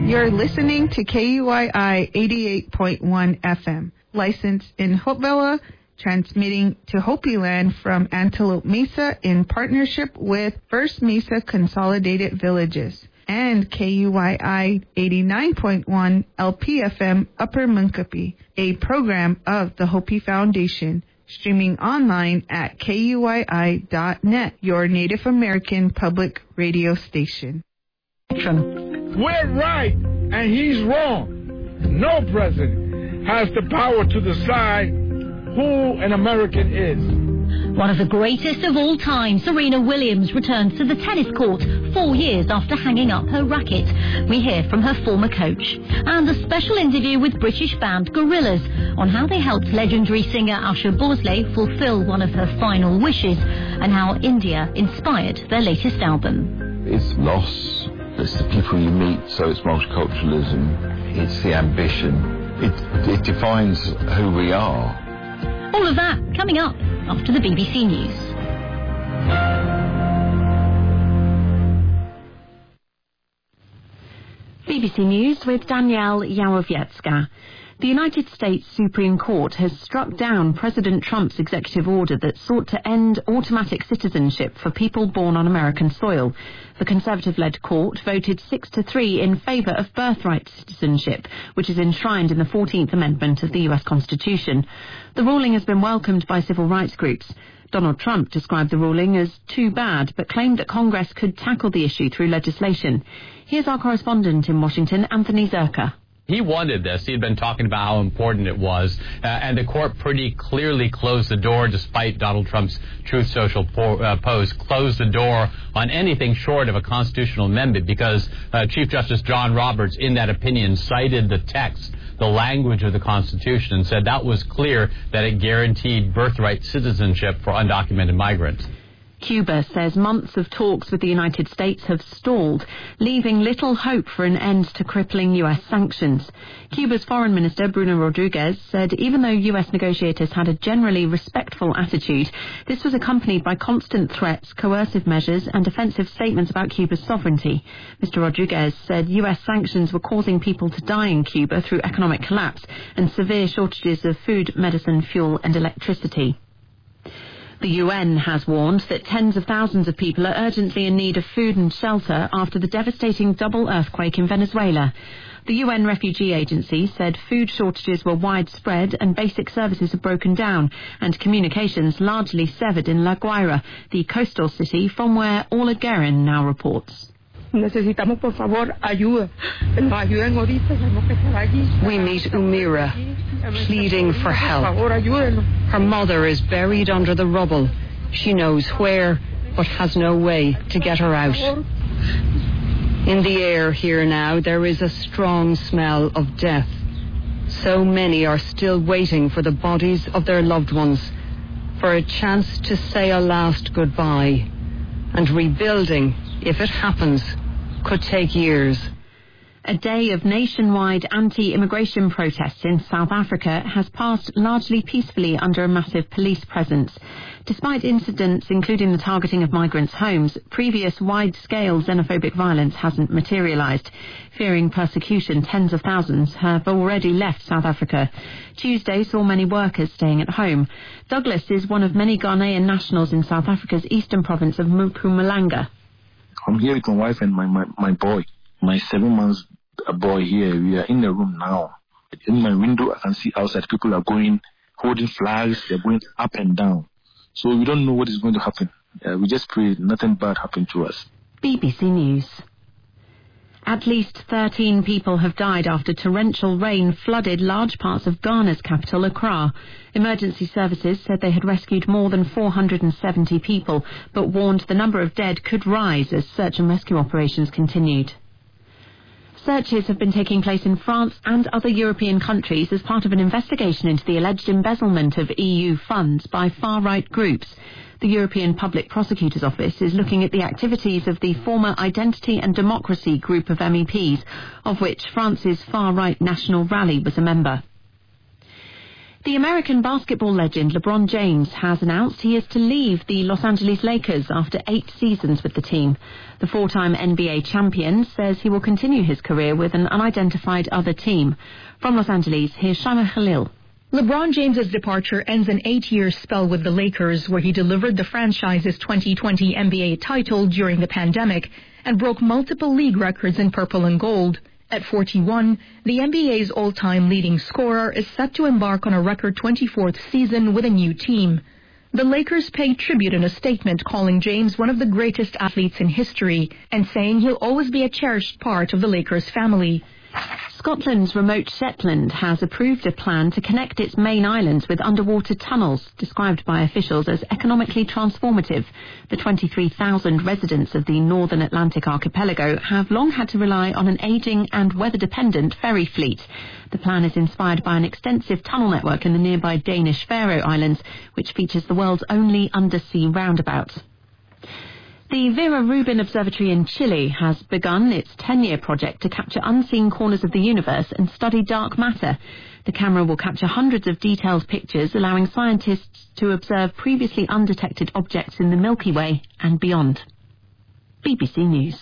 You're listening to KUII 88.1 FM, licensed in Hopevilla, transmitting to Hopi Land from Antelope Mesa in partnership with First Mesa Consolidated Villages, and KUII 89.1 LPFM Upper Munkapi, a program of the Hopi Foundation, streaming online at KUII.net, your Native American public radio station. We're right, and he's wrong. No president has the power to decide who an American is. One of the greatest of all time, Serena Williams returns to the tennis court 4 years after hanging up her racket. We hear from her former coach. And a special interview with British band Gorillaz on how they helped legendary singer Usher Bosley fulfill one of her final wishes and how India inspired their latest album. It's loss. It's the people you meet, so it's multiculturalism. It's the ambition. It defines who we are. All of that coming up after the BBC News. BBC News with Danielle Yawowiecka. The United States Supreme Court has struck down President Trump's executive order that sought to end automatic citizenship for people born on American soil. The Conservative-led court voted 6-3 in favour of birthright citizenship, which is enshrined in the 14th Amendment of the US Constitution. The ruling has been welcomed by civil rights groups. Donald Trump described the ruling as too bad, but claimed that Congress could tackle the issue through legislation. Here's our correspondent in Washington, Anthony Zerka. He wanted this. He had been talking about how important it was, and the court pretty clearly closed the door, despite Donald Trump's Truth Social post, closed the door on anything short of a constitutional amendment, because Chief Justice John Roberts, in that opinion, cited the text, the language of the Constitution, and said that was clear that it guaranteed birthright citizenship for undocumented migrants. Cuba says months of talks with the United States have stalled, leaving little hope for an end to crippling U.S. sanctions. Cuba's Foreign Minister Bruno Rodriguez said even though U.S. negotiators had a generally respectful attitude, this was accompanied by constant threats, coercive measures and offensive statements about Cuba's sovereignty. Mr. Rodriguez said U.S. sanctions were causing people to die in Cuba through economic collapse and severe shortages of food, medicine, fuel and electricity. The UN has warned that tens of thousands of people are urgently in need of food and shelter after the devastating double earthquake in Venezuela. The UN Refugee Agency said food shortages were widespread and basic services have broken down and communications largely severed in La Guaira, the coastal city from where Orla Guerin now reports. Necesitamos, por favor, ayuda. Nos ayuden ahorita, tenemos que estar allí. We meet Umira, pleading for help. Her mother is buried under the rubble. She knows where, but has no way to get her out. In the air here now, there is a strong smell of death. So many are still waiting for the bodies of their loved ones, for a chance to say a last goodbye. And rebuilding, if it happens, could take years. A day of nationwide anti-immigration protests in South Africa has passed largely peacefully under a massive police presence. Despite incidents including the targeting of migrants' homes, previous wide-scale xenophobic violence hasn't materialised. Fearing persecution, tens of thousands have already left South Africa. Tuesday saw many workers staying at home. Douglas is one of many Ghanaian nationals in South Africa's eastern province of Mpumalanga. I'm here with my wife and my boy, my 7 months boy here. We are in the room now. In my window, I can see outside people are going, holding flags. They're going up and down. So we don't know what is going to happen. We just pray nothing bad happen to us. BBC News. At least 13 people have died after torrential rain flooded large parts of Ghana's capital, Accra. Emergency services said they had rescued more than 470 people, but warned the number of dead could rise as search and rescue operations continued. Searches have been taking place in France and other European countries as part of an investigation into the alleged embezzlement of EU funds by far-right groups. The European Public Prosecutor's Office is looking at the activities of the former Identity and Democracy group of MEPs, of which France's far-right National Rally was a member. The American basketball legend LeBron James has announced he is to leave the Los Angeles Lakers after 8 seasons with the team. The 4-time NBA champion says he will continue his career with an unidentified other team. From Los Angeles, here's Shaima Khalil. LeBron James's departure ends an 8-year spell with the Lakers, where he delivered the franchise's 2020 NBA title during the pandemic and broke multiple league records in purple and gold. At 41, the NBA's all-time leading scorer is set to embark on a record 24th season with a new team. The Lakers paid tribute in a statement, calling James one of the greatest athletes in history and saying he'll always be a cherished part of the Lakers family. Scotland's remote Shetland has approved a plan to connect its main islands with underwater tunnels, described by officials as economically transformative. The 23,000 residents of the northern Atlantic archipelago have long had to rely on an ageing and weather-dependent ferry fleet. The plan is inspired by an extensive tunnel network in the nearby Danish Faroe Islands, which features the world's only undersea roundabout. The Vera Rubin Observatory in Chile has begun its 10-year project to capture unseen corners of the universe and study dark matter. The camera will capture hundreds of detailed pictures, allowing scientists to observe previously undetected objects in the Milky Way and beyond. BBC News.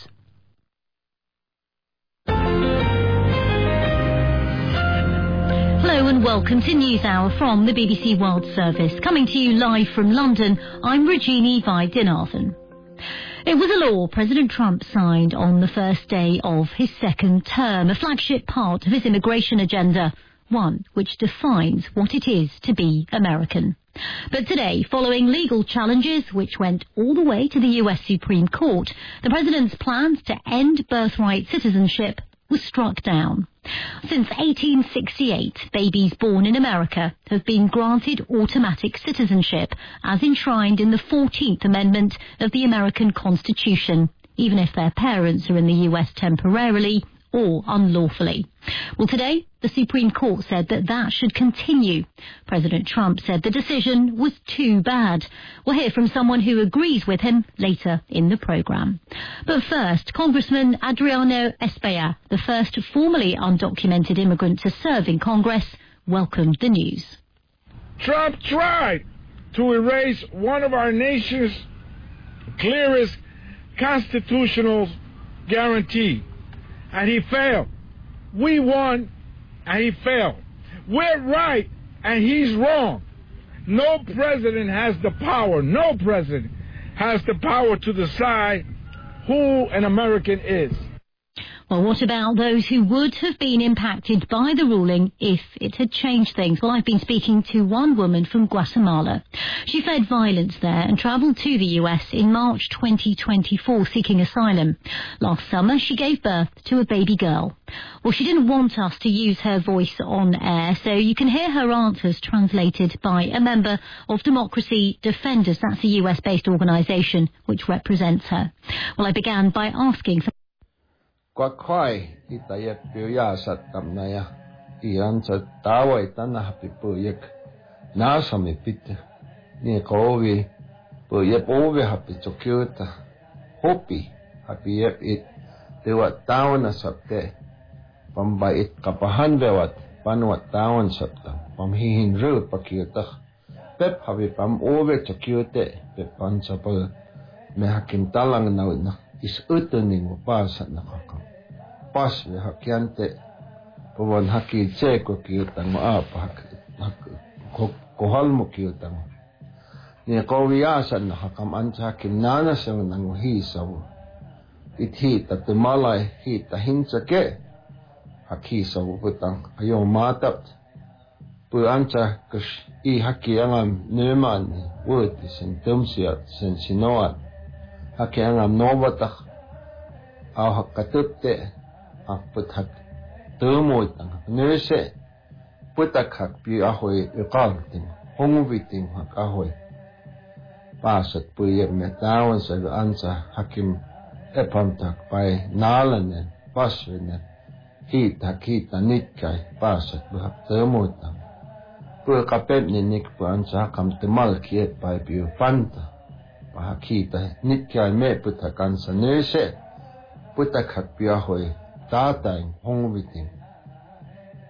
Hello and welcome to NewsHour from the BBC World Service. Coming to you live from London, I'm Regina Vidinarthen. It was a law President Trump signed on the first day of his second term, a flagship part of his immigration agenda, one which defines what it is to be American. But today, following legal challenges which went all the way to the US Supreme Court, the president's plans to end birthright citizenship was struck down. Since 1868, babies born in America have been granted automatic citizenship, as enshrined in the 14th Amendment of the American Constitution, even if their parents are in the US temporarily or unlawfully. Well, today, the Supreme Court said that should continue. President Trump said the decision was too bad. We'll hear from someone who agrees with him later in the programme. But first, Congressman Adriano Espaillat, the first formally undocumented immigrant to serve in Congress, welcomed the news. Trump tried to erase one of our nation's clearest constitutional guarantee, and he failed. We won, and he failed. We're right, and he's wrong. No president has the power to decide who an American is. Well, what about those who would have been impacted by the ruling if it had changed things? Well, I've been speaking to one woman from Guatemala. She fled violence there and travelled to the US in March 2024 seeking asylum. Last summer, she gave birth to a baby girl. Well, she didn't want us to use her voice on air, so you can hear her answers translated by a member of Democracy Defenders. That's a US-based organisation which represents her. Well, I began by asking... Quaquai itaya pioya satamnaya ianza tawa itana happy poyak nasami pit ni kovi poyep ove happy chokyota hopi happy yep it dewa tawana sapte pamba it kapahan bewat panwa tawan sapta pam hihin ru pakyota pep happy pam ove chokyote pep pansapal me hakim talang na is utuning pasa na kakam pas we hakiante pawon haki cheko kyutang apa kohalmo kyutang ni kowiasan hakam ancha kinana sa nang hisaw ithi tatmalay hita hinchake hakisaw putang ayo matap pu ancha kus I haki angam neman word sen tumsia sen sinoat haki angam novatach au hakatutte put hak tumoy tang nurse putak hak pi ahoy iqaltin hongubitin hak ahoy pasat puye metawan sa ansa hakim epamtak pai nalanen paswenen hita nitkay pasat buhak tumoy tang pu kapet ni nik pu ansa kam temal kiet pai pi panta pahakita nitkay me putak ansa nurse putak hak pi ahoy tatay hongubitin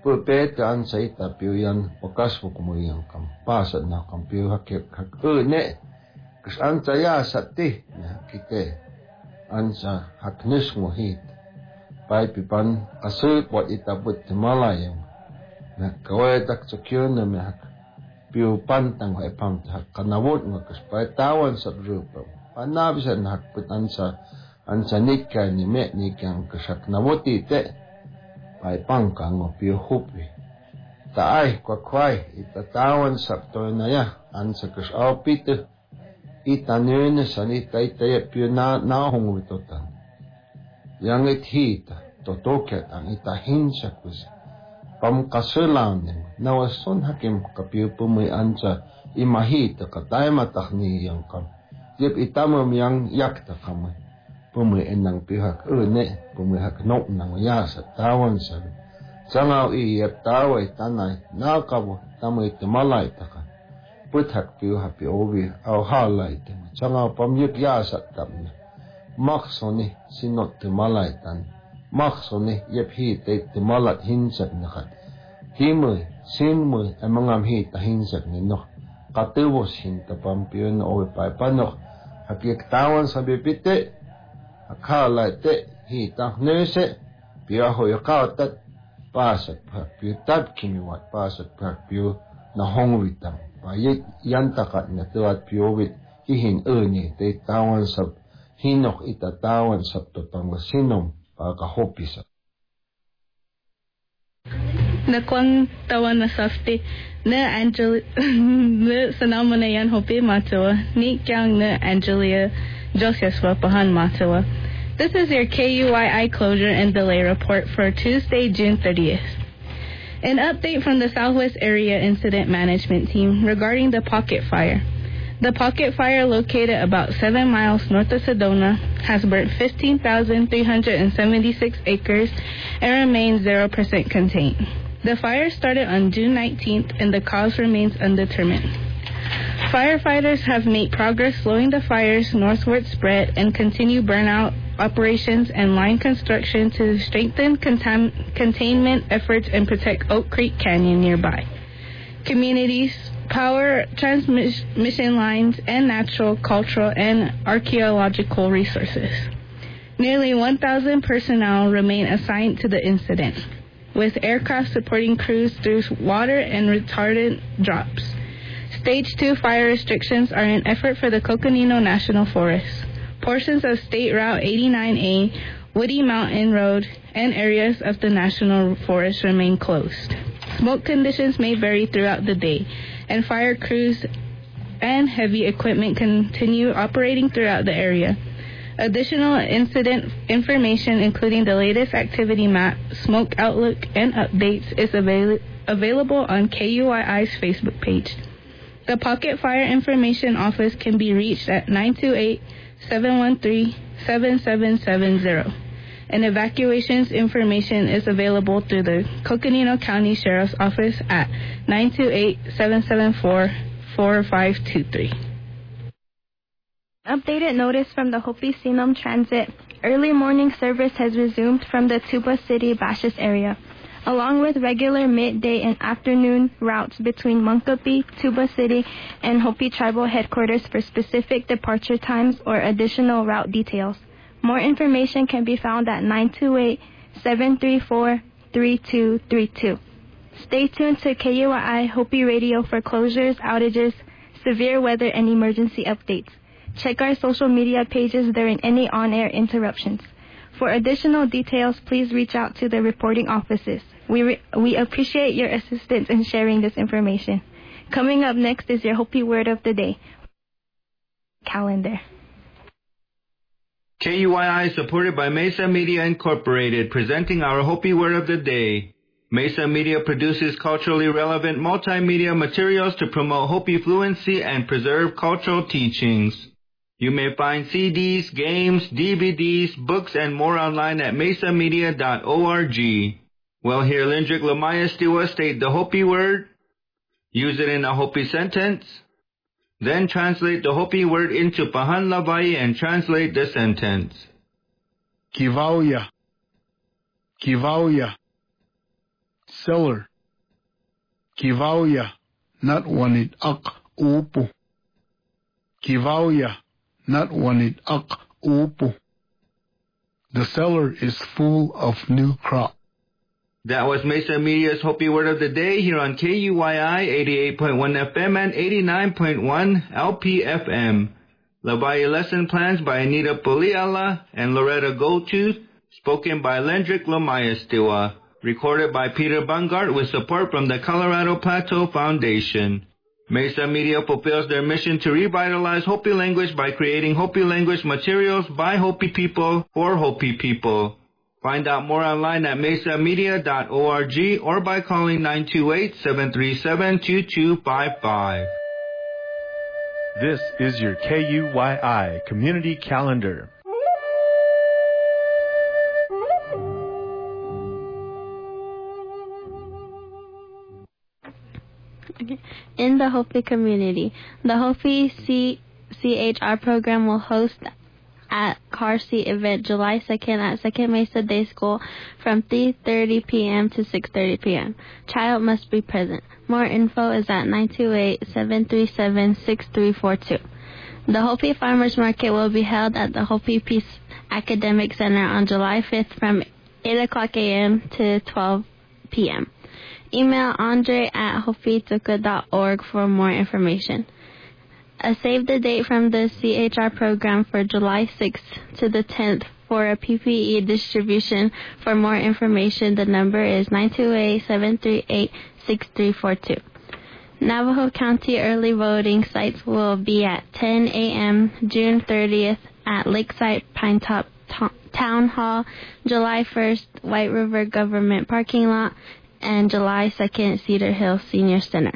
Pupet an say tapiuyan wakas wukumuyan kam pasat na kam piu hakip hak ne kas an saya sati na kite an sa haknus muhit pai pipan asut wat itabut malayang na kawai tak sakyon na me hak piu pantang hai pam hak kanawot ngakas pai tawan sa rupa panabisan hak put an sa nikka ni me nikang kasak nawoti te pai pangkang o piu hupi taay kwakwai itatawan sakto na ya an sa kas aupite itanene sanita itaya piu na hong witotan yang ithita totoket ang itahinsa kus pamkasulang nawason hakim kapiu pumay ansa imahita katay matakni yang kam yep itamam yang yakta kamay pumay enang pihak pumay hak nok nang yasa tawan sa sangaw iyep taway tanay nakaw tamay tumalay taka puthak piu hapi obi aw halay tema sangaw pamyuk yasa tamna maksoni sinot tumalay tan maksoni yep hita tumalat hinsak nakat himoy sinmoy ay mangam hita hinsak ninok katubos hinta pampiyo na obi paipanok hakiyak tawan sa bipite akala te hita nese piyaho yakatat pasat piyo tab kimiwat pasat piyo na hongwitang payit yantakat na tuwat piyo wit hihin ni te tawan sa hinok itatawan sa totang sinom pagkahopisa nakwang tawan na safety na Angel na sanama na yan hopi matawa ni kyang na Angelia Joshua pahan matawa. This is your KUII closure and delay report for Tuesday, June 30th. An update from the Southwest Area Incident Management Team regarding the Pocket Fire. The Pocket Fire, located about 7 miles north of Sedona, has burnt 15,376 acres and remains 0% contained. The fire started on June 19th and the cause remains undetermined. Firefighters have made progress slowing the fire's northward spread and continue burnout operations and line construction to strengthen containment efforts and protect Oak Creek Canyon nearby. Communities, power transmission lines, and natural, cultural, and archaeological resources. Nearly 1,000 personnel remain assigned to the incident, with aircraft supporting crews through water and retardant drops. Stage 2 fire restrictions are in effort for the Coconino National Forest. Portions of State Route 89A, Woody Mountain Road, and areas of the National Forest remain closed. Smoke conditions may vary throughout the day, and fire crews and heavy equipment continue operating throughout the area. Additional incident information, including the latest activity map, smoke outlook, and updates, is available on KUII's Facebook page. The Pocket Fire Information Office can be reached at 928-713-7770. And evacuations information is available through the Coconino County Sheriff's Office at 928-774-4523. Updated notice from the Hopi Sinum Transit. Early morning service has resumed from the Tuba City Bashis area, along with regular midday and afternoon routes between Moncopy, Tuba City, and Hopi Tribal Headquarters for specific departure times or additional route details. More information can be found at 928-734-3232. Stay tuned to KUII Hopi Radio for closures, outages, severe weather, and emergency updates. Check our social media pages during any on-air interruptions. For additional details, please reach out to the reporting offices. We appreciate your assistance in sharing this information. Coming up next is your Hopi Word of the Day. Calendar. KUII, supported by Mesa Media Incorporated, presenting our Hopi Word of the Day. Mesa Media produces culturally relevant multimedia materials to promote Hopi fluency and preserve cultural teachings. You may find CDs, games, DVDs, books, and more online at mesamedia.org. Well, here Lindrick Lamaya Stiwa state the Hopi word, use it in a Hopi sentence, then translate the Hopi word into Pahan Lavai and translate the sentence. Kivauya. Kivauya. seller. Kivauya, not wanit ak upo. Kivauya, not wanit ak upo. The cellar is full of new crop. That was Mesa Media's Hopi Word of the Day here on KUYI 88.1 FM and 89.1 LPFM. Labaya Lesson Plans by Anita Poliala and Loretta Goldtooth, spoken by Lendrick Lomayastiwa, recorded by Peter Bungart with support from the Colorado Plateau Foundation. Mesa Media fulfills their mission to revitalize Hopi language by creating Hopi language materials by Hopi people for Hopi people. Find out more online at mesamedia.org or by calling 928-737-2255. This is your KUYI Community Calendar. In the Hopi community, the Hopi CHR program will host at Car Seat event July 2nd at Second Mesa Day School from 3:30 p.m. to 6:30 p.m. Child must be present. More info is at 928-737-6342. The Hopi Farmers Market will be held at the Hopi Peace Academic Center on July 5th from 8 o'clock a.m. to 12 p.m. Email andre@hopituka.org for more information. A save the date from the CHR program for July 6th to the 10th for a PPE distribution. For more information, the number is 928-738-6342. Navajo County early voting sites will be at 10 a.m. June 30th at Lakeside Pinetop Town Hall, July 1st, White River Government Parking Lot, and July 2nd, Cedar Hill Senior Center.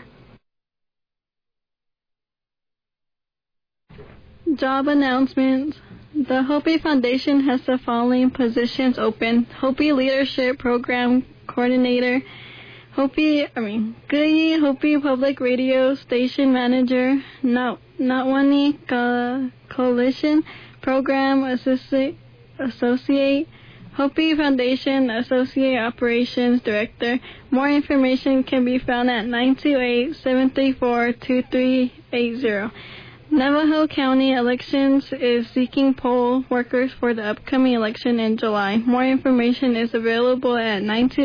Job announcements. The Hopi Foundation has the following positions open: Hopi Leadership Program Coordinator, Guyi Hopi Public Radio Station Manager, Natwani Coalition Program Associate, Hopi Foundation Associate Operations Director. More information can be found at 928-734-2380. Navajo County Elections is seeking poll workers for the upcoming election in July. More information is available at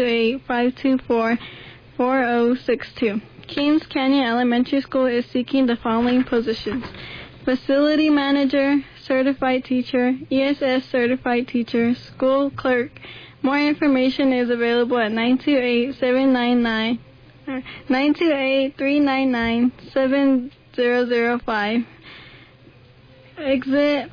928-524-4062. Kings Canyon Elementary School is seeking the following positions: Facility Manager, Certified Teacher, ESS Certified Teacher, School Clerk. More information is available at 928-399-7005. Exit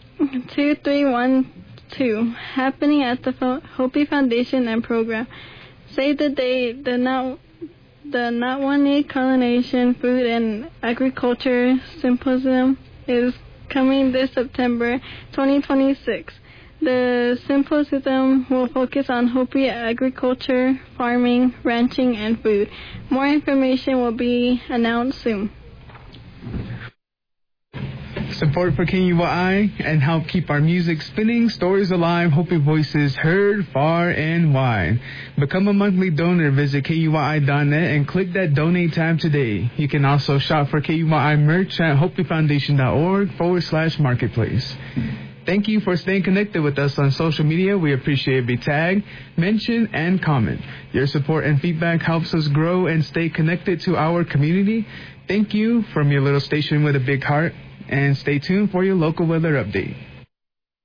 2312, happening at the Hopi Foundation and Program. Save the date. The Natwani Culination, Food and Agriculture Symposium is coming this September 2026. The symposium will focus on Hopi agriculture, farming, ranching, and food. More information will be announced soon. Support for KUYI and help keep our music spinning, stories alive, Hopi voices heard far and wide. Become a monthly donor. Visit KUYI.net and click that donate tab today. You can also shop for KUYI merch at hopifoundation.org/marketplace. Thank you for staying connected with us on social media. We appreciate be tagged, mention, and comment. Your support and feedback helps us grow and stay connected to our community. Thank you from your little station with a big heart. And stay tuned for your local weather update.